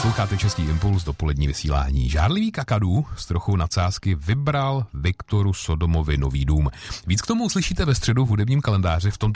Posloucháte Český impuls, dopolední vysílání. Žárlivý kakadu s trochou nadsázky vybral Viktoru Sodomovi nový dům. Víc k tomu uslyšíte ve středu v hudebním kalendáři. V tomto